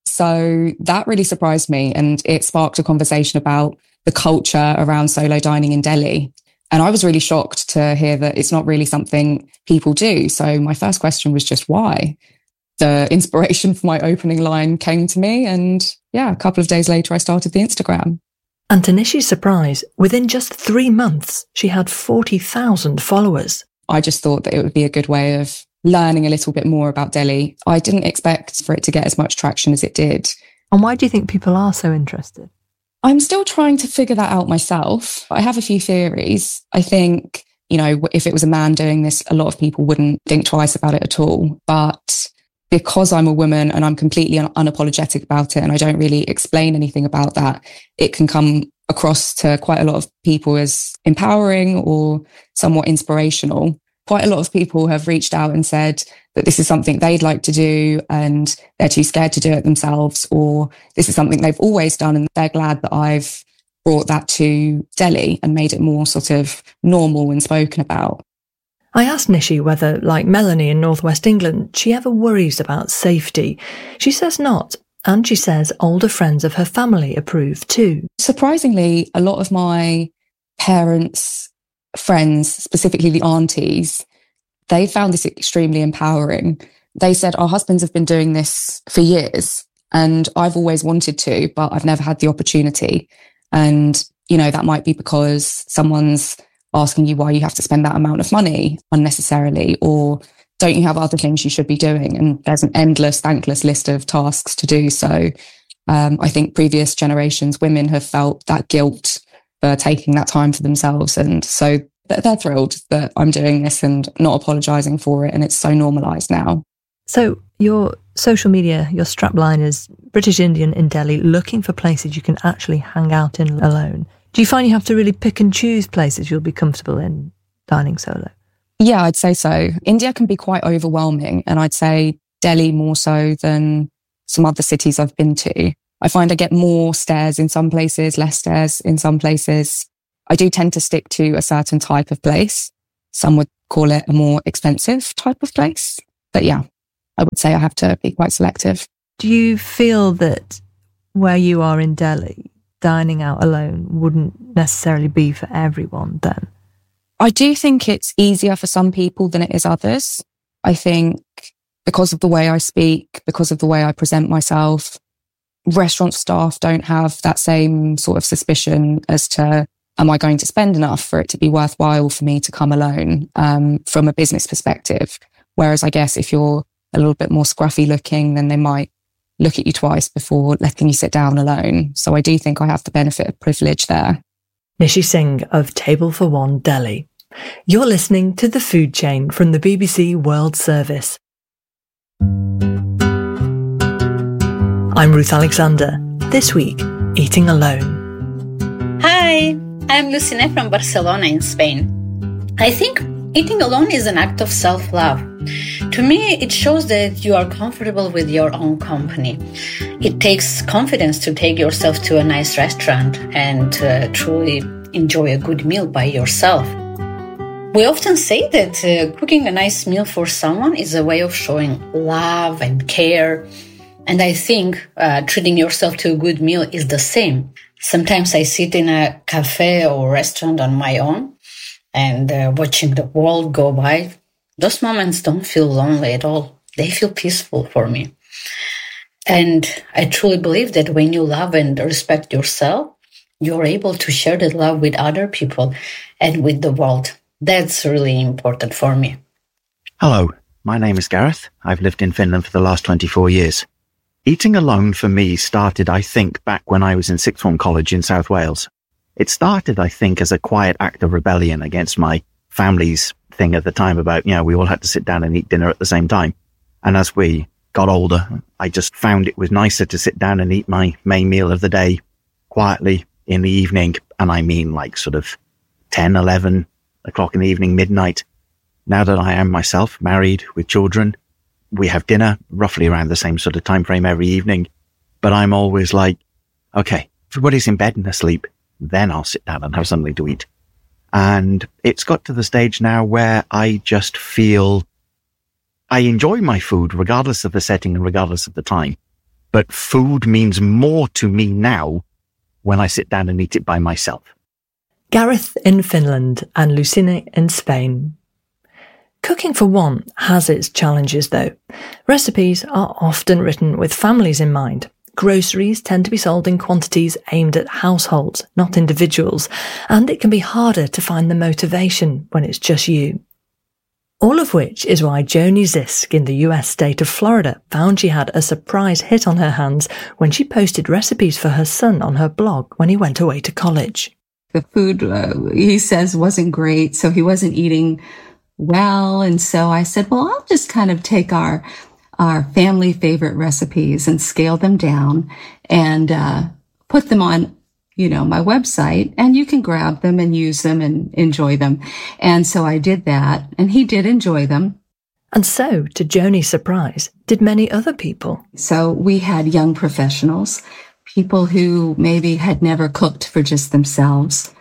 So that really surprised me. And it sparked a conversation about the culture around solo dining in Delhi. And I was really shocked to hear that it's not really something people do. So my first question was just why? The inspiration for my opening line came to me, and yeah, a couple of days later I started the Instagram. And to Nishi's surprise, within just three months, she had forty thousand followers. I just thought that it would be a good way of learning a little bit more about Delhi. I didn't expect for it to get as much traction as it did. And why do you think people are so interested? I'm still trying to figure that out myself. I have a few theories. I think, you know, if it was a man doing this, a lot of people wouldn't think twice about it at all. But because I'm a woman and I'm completely un- unapologetic about it and I don't really explain anything about that, it can come across to quite a lot of people as empowering or somewhat inspirational. Quite a lot of people have reached out and said that this is something they'd like to do and they're too scared to do it themselves, or this is something they've always done and they're glad that I've brought that to Delhi and made it more sort of normal and spoken about. I asked Nishi whether, like Melanie in northwest England, she ever worries about safety. She says not, and she says older friends of her family approve too. Surprisingly, a lot of my parents' friends, specifically the aunties, they found this extremely empowering. They said, our husbands have been doing this for years and I've always wanted to, but I've never had the opportunity. And, you know, that might be because someone's asking you why you have to spend that amount of money unnecessarily, or don't you have other things you should be doing? And there's an endless, thankless list of tasks to do. So um, I think previous generations, women have felt that guilt for taking that time for themselves. And so they're thrilled that I'm doing this and not apologising for it. And it's so normalised now. So your social media, your strapline is British Indian in Delhi, looking for places you can actually hang out in alone. Do you find you have to really pick and choose places you'll be comfortable in dining solo? Yeah, I'd say so. India can be quite overwhelming, and I'd say Delhi more so than some other cities I've been to. I find I get more stares in some places, less stares in some places. I do tend to stick to a certain type of place. Some would call it a more expensive type of place. But yeah, I would say I have to be quite selective. Do you feel that where you are in Delhi, dining out alone wouldn't necessarily be for everyone then? I do think it's easier for some people than it is others. I think because of the way I speak, because of the way I present myself, restaurant staff don't have that same sort of suspicion as to, am I going to spend enough for it to be worthwhile for me to come alone um, from a business perspective? Whereas I guess if you're a little bit more scruffy looking, then they might look at you twice before letting you sit down alone. So I do think I have the benefit of privilege there. Nishi Singh of Table for One Delhi. You're listening to The Food Chain from the B B C World Service. I'm Ruth Alexander. This week, eating alone. Hi, I'm Lucina from Barcelona in Spain. I think eating alone is an act of self-love. To me, it shows that you are comfortable with your own company. It takes confidence to take yourself to a nice restaurant and uh, truly enjoy a good meal by yourself. We often say that uh, cooking a nice meal for someone is a way of showing love and care. And I think uh, treating yourself to a good meal is the same. Sometimes I sit in a cafe or restaurant on my own and uh, watching the world go by. Those moments don't feel lonely at all. They feel peaceful for me. And I truly believe that when you love and respect yourself, you're able to share that love with other people and with the world. That's really important for me. Hello, my name is Gareth. I've lived in Finland for the last twenty-four years. Eating alone for me started, I think, back when I was in sixth form college in South Wales. It started, I think, as a quiet act of rebellion against my family's thing at the time about, you know, we all had to sit down and eat dinner at the same time. And as we got older, I just found it was nicer to sit down and eat my main meal of the day quietly in the evening. And I mean like sort of ten, eleven o'clock in the evening, midnight. Now that I am myself married with children, we have dinner roughly around the same sort of time frame every evening. But I'm always like, okay, everybody's in bed and asleep, then I'll sit down and have something to eat. And it's got to the stage now where I just feel I enjoy my food regardless of the setting and regardless of the time. But food means more to me now when I sit down and eat it by myself. Gareth in Finland and Lucina in Spain. Cooking for one has its challenges though. Recipes are often written with families in mind. Groceries tend to be sold in quantities aimed at households, not individuals, and it can be harder to find the motivation when it's just you. All of which is why Joni Zisk in the U S state of Florida found she had a surprise hit on her hands when she posted recipes for her son on her blog when he went away to college. The food, uh, he says, wasn't great, so he wasn't eating well. And so I said, well, I'll just kind of take our our family favorite recipes and scale them down and uh put them on, you know, my website, and you can grab them and use them and enjoy them. And so I did that, and he did enjoy them. And so, to Joni's surprise, did many other people. So we had young professionals, people who maybe had never cooked for just themselves,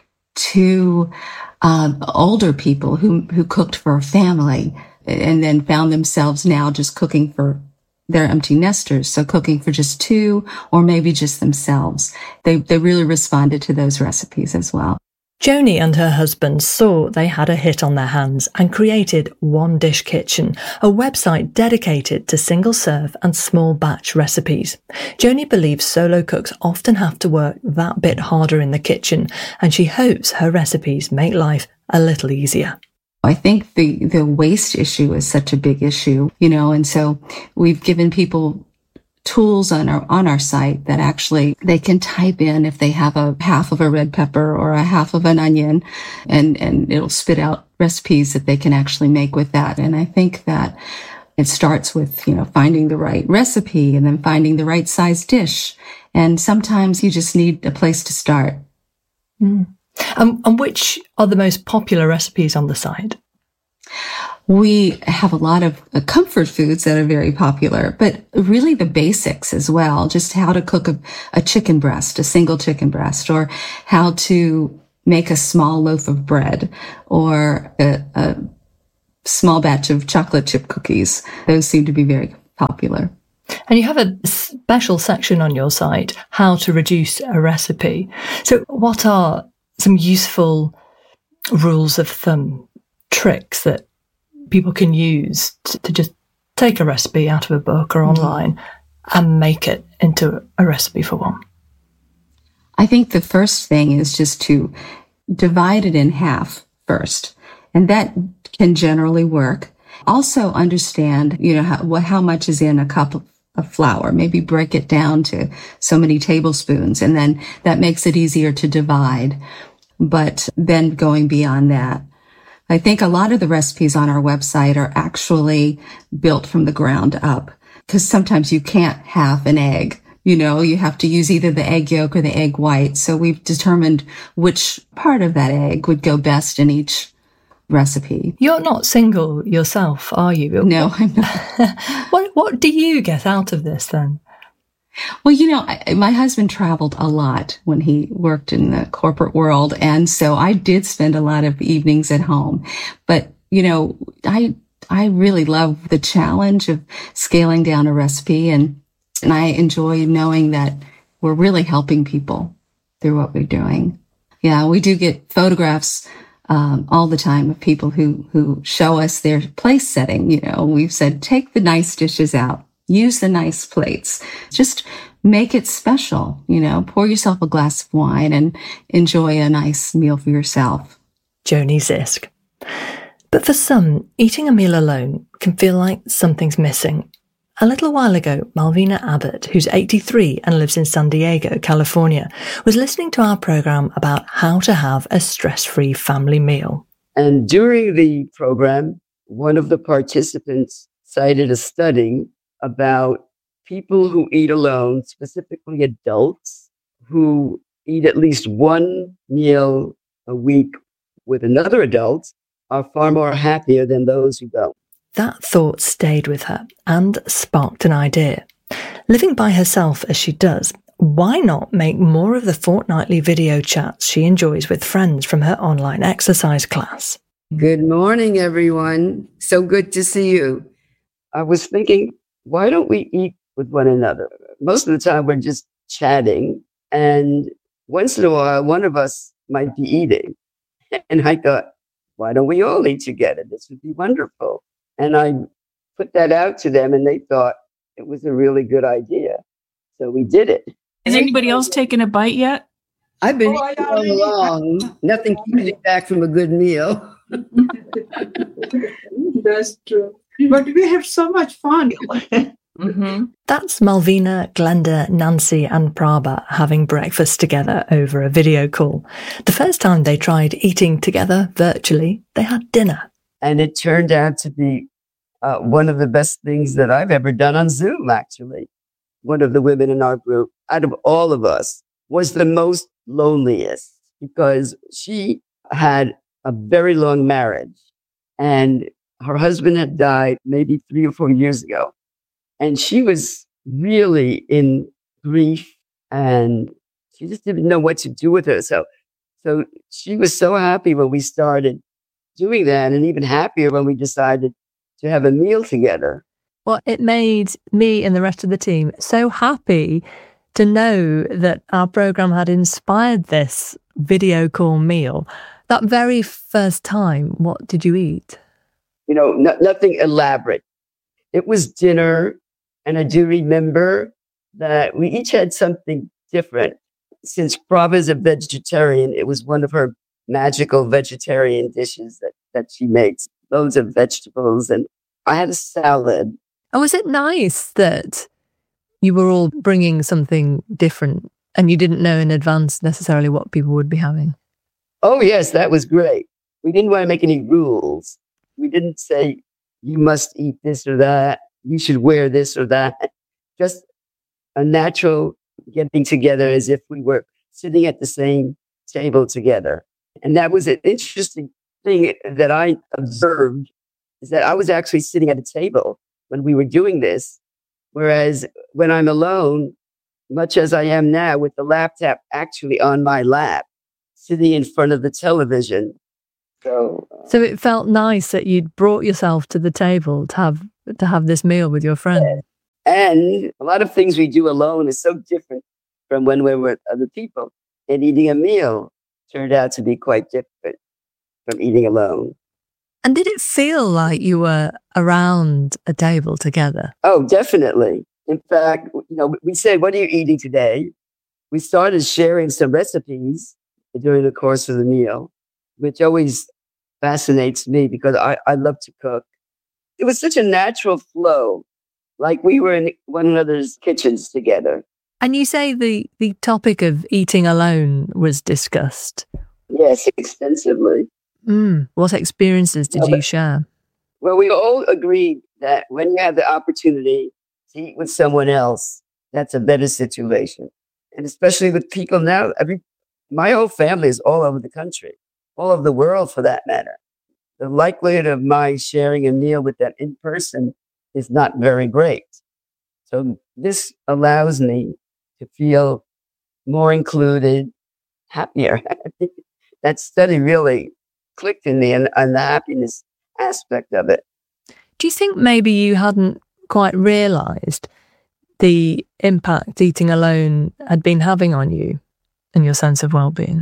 to uh, older people who who cooked for a family and then found themselves now just cooking for their empty nesters, so cooking for just two or maybe just themselves. They they really responded to those recipes as well. Joni and her husband saw they had a hit on their hands and created One Dish Kitchen, a website dedicated to single-serve and small-batch recipes. Joni believes solo cooks often have to work that bit harder in the kitchen, and she hopes her recipes make life a little easier. I think the, the waste issue is such a big issue, you know, and so we've given people tools on our, on our site that actually they can type in if they have a half of a red pepper or a half of an onion, and, and it'll spit out recipes that they can actually make with that. And I think that it starts with, you know, finding the right recipe and then finding the right size dish. And sometimes you just need a place to start. Mm. Um, and which are the most popular recipes on the site? We have a lot of uh, comfort foods that are very popular, but really the basics as well. Just how to cook a, a chicken breast, a single chicken breast, or how to make a small loaf of bread, or a, a small batch of chocolate chip cookies. Those seem to be very popular. And you have a special section on your site, how to reduce a recipe. So what are some useful rules of thumb, tricks that people can use to, to just take a recipe out of a book or online mm-hmm. and make it into a recipe for one? I think the first thing is just to divide it in half first. And that can generally work. Also understand, you know, how, how much is in a cup of, of flour. Maybe break it down to so many tablespoons, and then that makes it easier to divide. But then going beyond that, I think a lot of the recipes on our website are actually built from the ground up, because sometimes you can't have an egg. You know, you have to use either the egg yolk or the egg white. So we've determined which part of that egg would go best in each recipe. You're not single yourself, are you? No, I'm not. what, what do you get out of this then? Well, you know, I, my husband traveled a lot when he worked in the corporate world. And so I did spend a lot of evenings at home. But, you know, I, I really love the challenge of scaling down a recipe. And, and I enjoy knowing that we're really helping people through what we're doing. Yeah, we do get photographs um, all the time of people who, who show us their place setting. You know, we've said, take the nice dishes out. Use the nice plates. Just make it special, you know, pour yourself a glass of wine and enjoy a nice meal for yourself. Joni Zisk. But for some, eating a meal alone can feel like something's missing. A little while ago, Malvina Abbott, who's eighty-three and lives in San Diego, California, was listening to our program about how to have a stress-free family meal. And during the program, one of the participants cited a study about people who eat alone, specifically adults who eat at least one meal a week with another adult, are far more happier than those who don't. That thought stayed with her and sparked an idea. Living by herself as she does, why not make more of the fortnightly video chats she enjoys with friends from her online exercise class? Good morning, everyone. So good to see you. I was thinking, why don't we eat with one another? Most of the time we're just chatting, and once in a while one of us might be eating. And I thought, why don't we all eat together? This would be wonderful. And I put that out to them, and they thought it was a really good idea. So we did it. Has anybody else taken a bite yet? I've been oh, eating all along. Nothing keeps me back from a good meal. That's true. But we have so much fun. Mm-hmm. That's Malvina, Glenda, Nancy and Prabha having breakfast together over a video call. The first time they tried eating together virtually, they had dinner. And it turned out to be uh, one of the best things that I've ever done on Zoom, actually. One of the women in our group, out of all of us, was the most loneliest because she had a very long marriage and her husband had died maybe three or four years ago. And she was really in grief and she just didn't know what to do with herself. So she was so happy when we started doing that, and even happier when we decided to have a meal together. Well, it made me and the rest of the team so happy to know that our program had inspired this video call meal. That very first time, what did you eat? You know, no, nothing elaborate. It was dinner, and I do remember that we each had something different. Since Prabha is a vegetarian, it was one of her magical vegetarian dishes that, that she makes. Loads of vegetables, and I had a salad. And was it nice that you were all bringing something different and you didn't know in advance necessarily what people would be having? Oh, yes, that was great. We didn't want to make any rules. We didn't say, you must eat this or that. You should wear this or that. Just a natural getting together as if we were sitting at the same table together. And that was an interesting thing that I observed, is that I was actually sitting at a table when we were doing this. Whereas when I'm alone, much as I am now with the laptop actually on my lap, sitting in front of the television. So, uh, so it felt nice that you'd brought yourself to the table to have to have this meal with your friends. And a lot of things we do alone is so different from when we're with other people. And eating a meal turned out to be quite different from eating alone. And did it feel like you were around a table together? Oh, definitely. In fact, you know, we said, "What are you eating today?" We started sharing some recipes during the course of the meal, which always fascinates me because I, I love to cook. It was such a natural flow, like we were in one another's kitchens together. And you say the, the topic of eating alone was discussed? Yes, extensively. Mm. What experiences did no, you but, share? Well, we all agreed that when you have the opportunity to eat with someone else, that's a better situation. And especially with people now, every my whole family is all over the country, all over the world for that matter. The likelihood of my sharing a meal with them in person is not very great. So this allows me to feel more included, happier. That study really clicked in me and, and the happiness aspect of it. Do you think maybe you hadn't quite realised the impact eating alone had been having on you and your sense of well-being?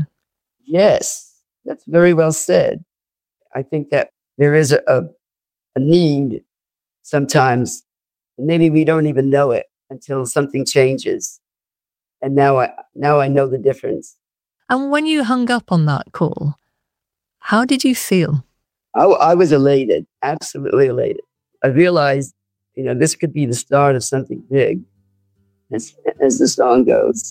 Yes, that's very well said. I think that there is a, a, a need sometimes, maybe we don't even know it until something changes. And now I, now I know the difference. And when you hung up on that call, how did you feel? I, I was elated, absolutely elated. I realized, you know, this could be the start of something big, as, as the song goes.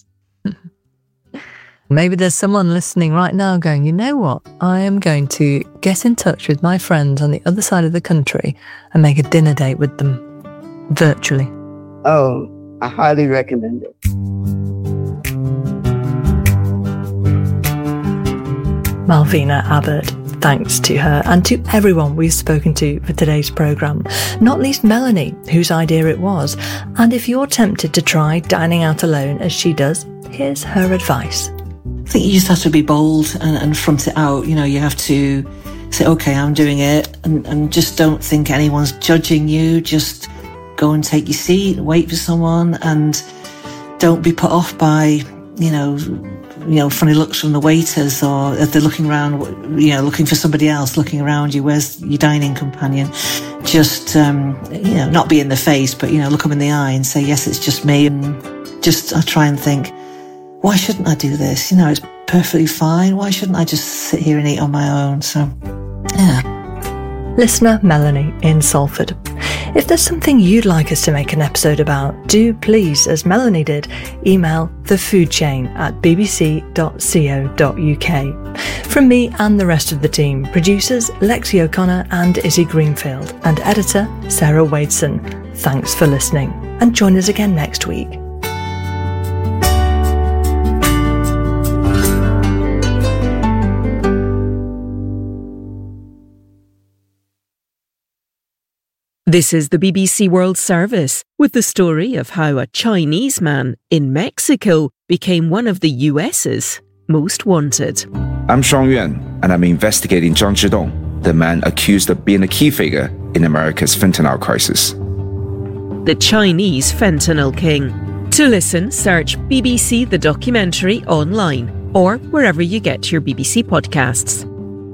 Maybe there's someone listening right now going, you know what? I am going to get in touch with my friends on the other side of the country and make a dinner date with them virtually. Oh, I highly recommend it. Malvina Abbott. Thanks to her and to everyone we've spoken to for today's programme, not least Melanie, whose idea it was. And if you're tempted to try dining out alone as she does, here's her advice. I think you just have to be bold and, and front it out. You know, you have to say, okay, I'm doing it, and, and just don't think anyone's judging you. Just go and take your seat, wait for someone, and don't be put off by, you know, you know, funny looks from the waiters, or if they're looking around, you know, looking for somebody else, looking around you, where's your dining companion? Just, um, you know, not be in the face, but, you know, look them in the eye and say, yes, it's just me. And just, I try and think, why shouldn't I do this? You know, it's perfectly fine. Why shouldn't I just sit here and eat on my own? So, yeah. Listener Melanie in Salford. If there's something you'd like us to make an episode about, do please, as Melanie did, email thefoodchain at b b c dot co dot u k. From me and the rest of the team, producers Lexi O'Connor and Izzy Greenfield, and editor Sarah Wadeson, thanks for listening, and join us again next week. This is the B B C World Service with the story of how a Chinese man in Mexico became one of the U S's most wanted. I'm Sean Yuan, and I'm investigating Zhang Zhidong, the man accused of being a key figure in America's fentanyl crisis. The Chinese Fentanyl King. To listen, search B B C The Documentary online or wherever you get your B B C podcasts.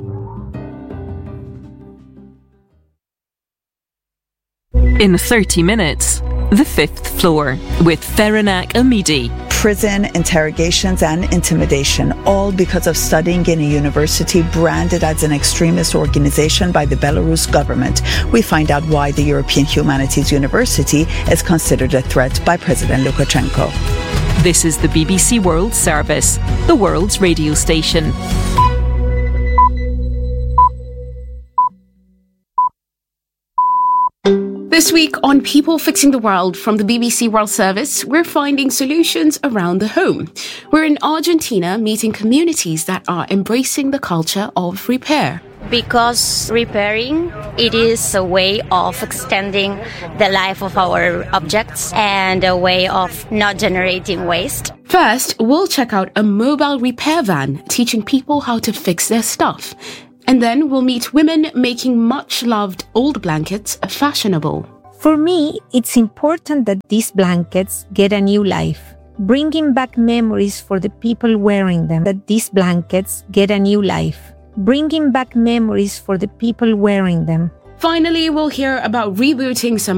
In thirty minutes, The Fifth Floor with Feranak Amidi. Prison, interrogations and intimidation, all because of studying in a university branded as an extremist organization by the Belarus government. We find out why the European Humanities University is considered a threat by President Lukashenko. This is the B B C World Service, the world's radio station. This week on People Fixing the World from the B B C World Service, we're finding solutions around the home. We're in Argentina meeting communities that are embracing the culture of repair. Because repairing, it is a way of extending the life of our objects and a way of not generating waste. First, we'll check out a mobile repair van teaching people how to fix their stuff. And then we'll meet women making much-loved old blankets fashionable. For me, it's important that these blankets get a new life, bringing back memories for the people wearing them, that these blankets get a new life, bringing back memories for the people wearing them. Finally, we'll hear about rebooting some